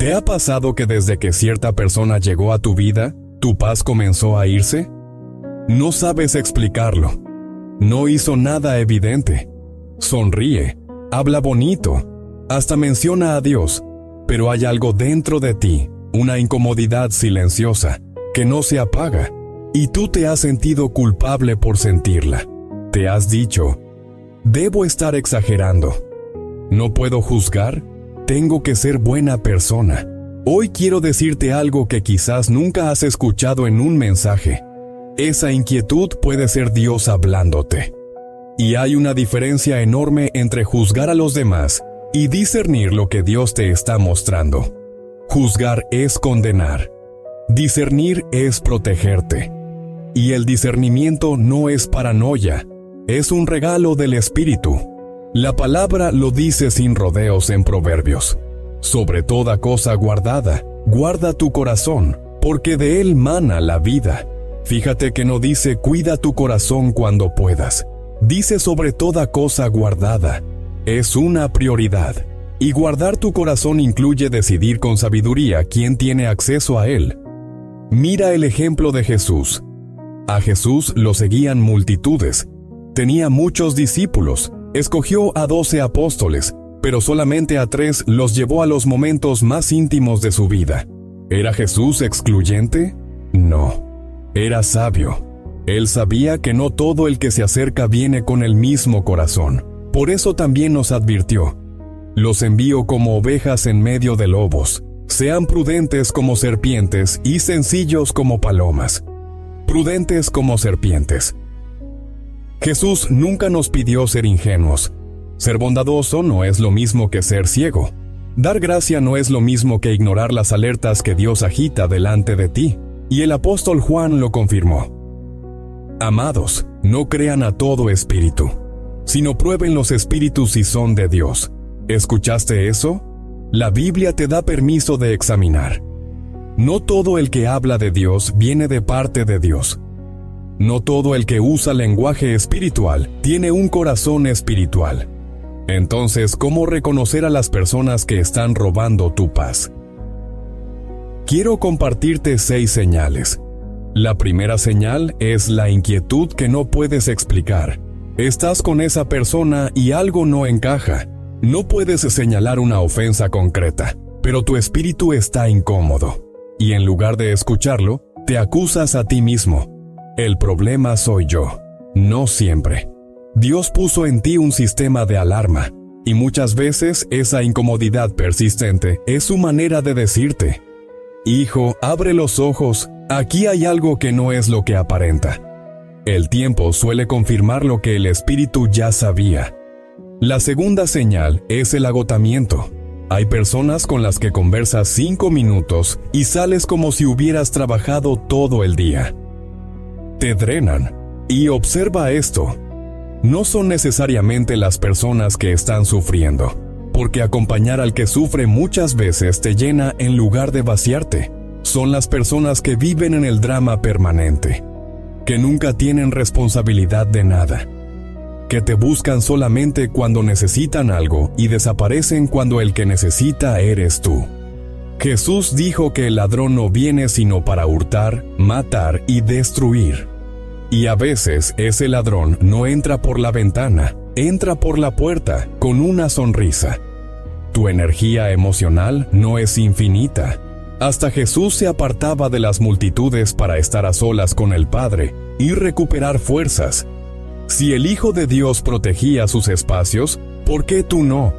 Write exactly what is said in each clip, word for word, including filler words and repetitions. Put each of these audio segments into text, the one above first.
¿Te ha pasado que desde que cierta persona llegó a tu vida, tu paz comenzó a irse? No sabes explicarlo. No hizo nada evidente. Sonríe, habla bonito, hasta menciona a Dios, pero hay algo dentro de ti, una incomodidad silenciosa, que no se apaga, y tú te has sentido culpable por sentirla. Te has dicho, debo estar exagerando. No puedo juzgar, tengo que ser buena persona. Hoy quiero decirte algo que quizás nunca has escuchado en un mensaje. Esa inquietud puede ser Dios hablándote. Y hay una diferencia enorme entre juzgar a los demás y discernir lo que Dios te está mostrando. Juzgar es condenar. Discernir es protegerte. Y el discernimiento no es paranoia, es un regalo del Espíritu. La palabra lo dice sin rodeos en Proverbios. Sobre toda cosa guardada, guarda tu corazón, porque de él mana la vida. Fíjate que no dice cuida tu corazón cuando puedas. Dice sobre toda cosa guardada. Es una prioridad. Y guardar tu corazón incluye decidir con sabiduría quién tiene acceso a él. Mira el ejemplo de Jesús. A Jesús lo seguían multitudes. Tenía muchos discípulos. Escogió a doce apóstoles, pero solamente a tres los llevó a los momentos más íntimos de su vida. ¿Era Jesús excluyente? No. Era sabio. Él sabía que no todo el que se acerca viene con el mismo corazón. Por eso también nos advirtió: los envío como ovejas en medio de lobos. Sean prudentes como serpientes y sencillos como palomas. Prudentes como serpientes. Jesús nunca nos pidió ser ingenuos. Ser bondadoso no es lo mismo que ser ciego. Dar gracia no es lo mismo que ignorar las alertas que Dios agita delante de ti. Y el apóstol Juan lo confirmó. Amados, no crean a todo espíritu, sino prueben los espíritus si son de Dios. ¿Escuchaste eso? La Biblia te da permiso de examinar. No todo el que habla de Dios viene de parte de Dios. No todo el que usa lenguaje espiritual tiene un corazón espiritual. Entonces, ¿cómo reconocer a las personas que están robando tu paz? Quiero compartirte seis señales. La primera señal es la inquietud que no puedes explicar. Estás con esa persona y algo no encaja. No puedes señalar una ofensa concreta, pero tu espíritu está incómodo. Y en lugar de escucharlo, te acusas a ti mismo. El problema soy yo. No siempre. Dios puso en ti un sistema de alarma, y muchas veces esa incomodidad persistente es su manera de decirte: hijo, abre los ojos, aquí hay algo que no es lo que aparenta. El tiempo suele confirmar lo que el espíritu ya sabía. La segunda señal es el agotamiento. Hay personas con las que conversas cinco minutos y sales como si hubieras trabajado todo el día. Te drenan. Y observa esto. No son necesariamente las personas que están sufriendo, porque acompañar al que sufre muchas veces te llena en lugar de vaciarte. Son las personas que viven en el drama permanente, que nunca tienen responsabilidad de nada, que te buscan solamente cuando necesitan algo y desaparecen cuando el que necesita eres tú. Jesús dijo que el ladrón no viene sino para hurtar, matar y destruir. Y a veces ese ladrón no entra por la ventana, entra por la puerta con una sonrisa. Tu energía emocional no es infinita. Hasta Jesús se apartaba de las multitudes para estar a solas con el Padre y recuperar fuerzas. Si el Hijo de Dios protegía sus espacios, ¿por qué tú no?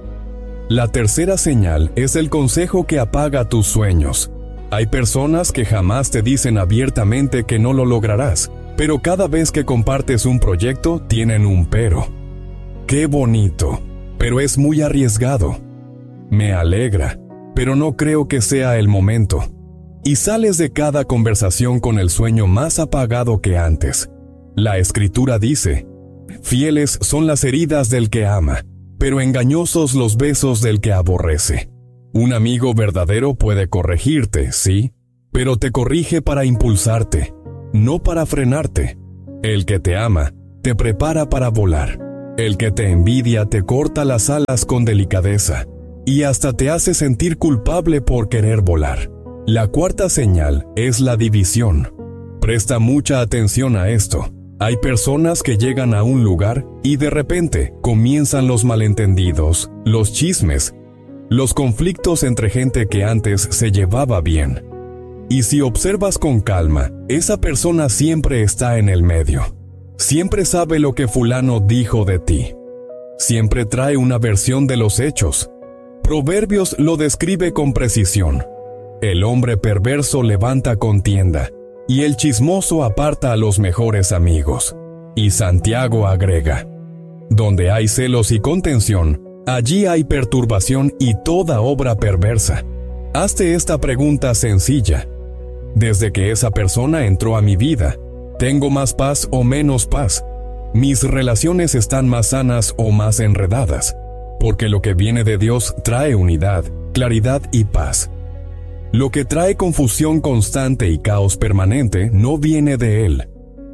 La tercera señal es el consejo que apaga tus sueños. Hay personas que jamás te dicen abiertamente que no lo lograrás, pero cada vez que compartes un proyecto tienen un pero. ¡Qué bonito! Pero es muy arriesgado. Me alegra, pero no creo que sea el momento. Y sales de cada conversación con el sueño más apagado que antes. La Escritura dice: fieles son las heridas del que ama, pero engañosos los besos del que aborrece. Un amigo verdadero puede corregirte, sí, pero te corrige para impulsarte, no para frenarte. El que te ama, te prepara para volar. El que te envidia te corta las alas con delicadeza. y hasta te hace sentir culpable por querer volar. La cuarta señal es la división. Presta mucha atención a esto. Hay personas que llegan a un lugar y de repente comienzan los malentendidos, los chismes, los conflictos entre gente que antes se llevaba bien. Y si observas con calma, esa persona siempre está en el medio. Siempre sabe lo que fulano dijo de ti. Siempre trae una versión de los hechos. Proverbios lo describe con precisión. El hombre perverso levanta contienda, y el chismoso aparta a los mejores amigos. Y Santiago agrega: donde hay celos y contención, allí hay perturbación y toda obra perversa. Hazte esta pregunta sencilla. Desde que esa persona entró a mi vida, ¿tengo más paz o menos paz? ¿Mis relaciones están más sanas o más enredadas? Porque lo que viene de Dios trae unidad, claridad y paz. Lo que trae confusión constante y caos permanente no viene de Él.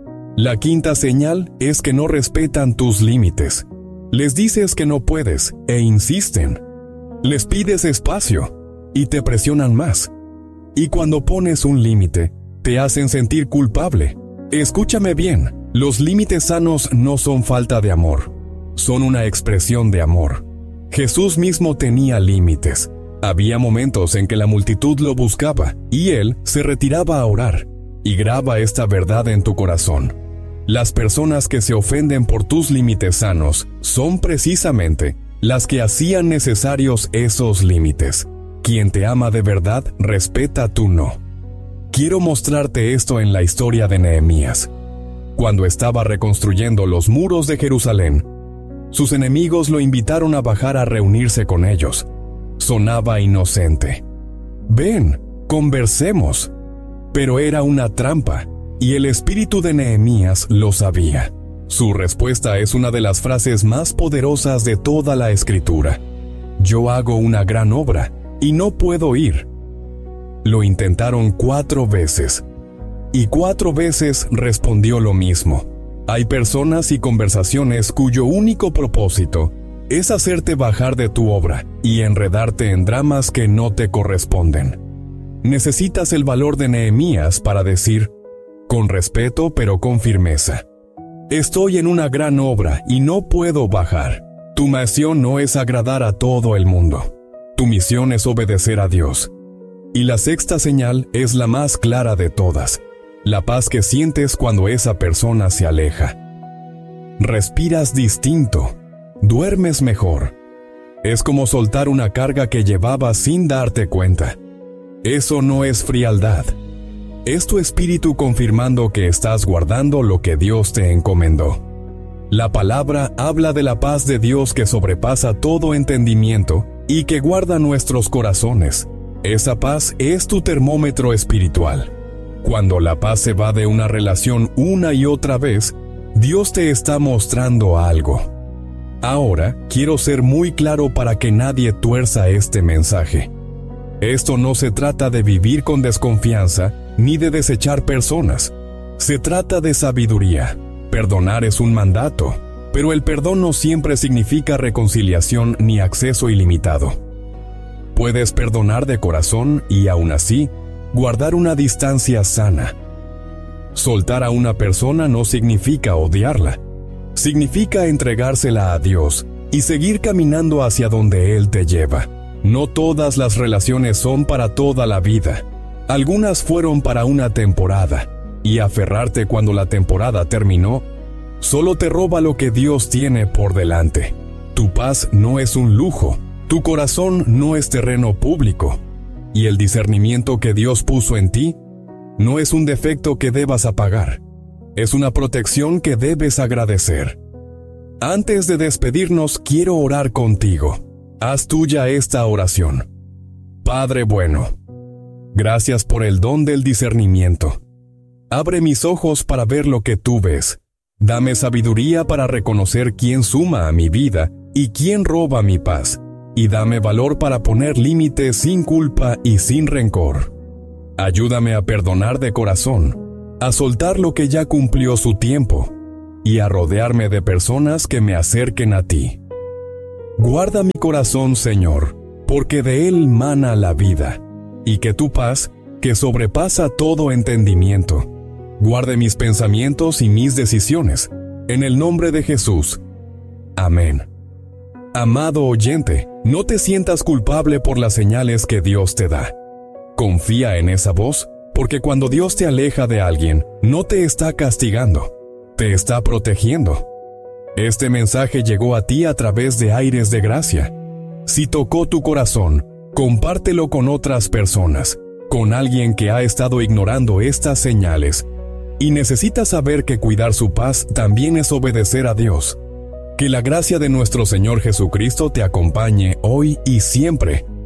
La quinta señal es que no respetan tus límites. Les dices que no puedes e insisten. Les pides espacio y te presionan más. Y cuando pones un límite, te hacen sentir culpable. Escúchame bien, los límites sanos no son falta de amor, son una expresión de amor. Jesús mismo tenía límites. Había momentos en que la multitud lo buscaba y Él se retiraba a orar. Y graba esta verdad en tu corazón. Las personas que se ofenden por tus límites sanos son precisamente las que hacían necesarios esos límites. Quien te ama de verdad, respeta tu no. Quiero mostrarte esto en la historia de Nehemías. Cuando estaba reconstruyendo los muros de Jerusalén, sus enemigos lo invitaron a bajar a reunirse con ellos. Sonaba inocente. Ven, conversemos. Pero era una trampa, y el espíritu de Nehemías lo sabía. Su respuesta es una de las frases más poderosas de toda la Escritura. Yo hago una gran obra, y no puedo ir. Lo intentaron cuatro veces, y cuatro veces respondió lo mismo. Hay personas y conversaciones cuyo único propósito es hacerte bajar de tu obra y enredarte en dramas que no te corresponden. Necesitas el valor de Nehemías para decir, con respeto pero con firmeza: estoy en una gran obra y no puedo bajar. Tu misión no es agradar a todo el mundo. Tu misión es obedecer a Dios. Y la sexta señal es la más clara de todas: la paz que sientes cuando esa persona se aleja. Respiras distinto, duermes mejor. Es como soltar una carga que llevabas sin darte cuenta. Eso no es frialdad. Es tu espíritu confirmando que estás guardando lo que Dios te encomendó. La palabra habla de la paz de Dios que sobrepasa todo entendimiento y que guarda nuestros corazones. Esa paz es tu termómetro espiritual. Cuando la paz se va de una relación una y otra vez, Dios te está mostrando algo. Ahora, quiero ser muy claro para que nadie tuerza este mensaje. Esto no se trata de vivir con desconfianza ni de desechar personas. Se trata de sabiduría. Perdonar es un mandato, pero el perdón no siempre significa reconciliación ni acceso ilimitado. Puedes perdonar de corazón y aún así, guardar una distancia sana. Soltar a una persona no significa odiarla. Significa entregársela a Dios y seguir caminando hacia donde Él te lleva. No todas las relaciones son para toda la vida. Algunas fueron para una temporada, y aferrarte cuando la temporada terminó solo te roba lo que Dios tiene por delante. Tu paz no es un lujo, tu corazón no es terreno público, y el discernimiento que Dios puso en ti no es un defecto que debas apagar. Es una protección que debes agradecer. Antes de despedirnos, quiero orar contigo. Haz tuya esta oración. Padre bueno, gracias por el don del discernimiento. Abre mis ojos para ver lo que tú ves. Dame sabiduría para reconocer quién suma a mi vida y quién roba mi paz. Y dame valor para poner límites sin culpa y sin rencor. Ayúdame a perdonar de corazón, a soltar lo que ya cumplió su tiempo y a rodearme de personas que me acerquen a ti. Guarda mi corazón, Señor, porque de Él mana la vida, y que tu paz, que sobrepasa todo entendimiento, guarde mis pensamientos y mis decisiones, en el nombre de Jesús. Amén. Amado oyente, no te sientas culpable por las señales que Dios te da. Confía en esa voz, porque cuando Dios te aleja de alguien, no te está castigando, te está protegiendo. Este mensaje llegó a ti a través de Aires de Gracia. Si tocó tu corazón, compártelo con otras personas, con alguien que ha estado ignorando estas señales y necesita saber que cuidar su paz también es obedecer a Dios. Que la gracia de nuestro Señor Jesucristo te acompañe hoy y siempre.